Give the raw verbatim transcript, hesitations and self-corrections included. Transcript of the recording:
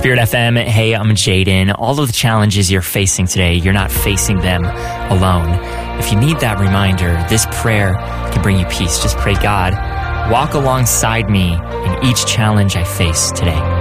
Spirit F M. Hey, I'm Jaden. All of the challenges you're facing today, you're not facing them alone. If you need that reminder, this prayer can bring you peace. Just pray, God, walk alongside me in each challenge I face today.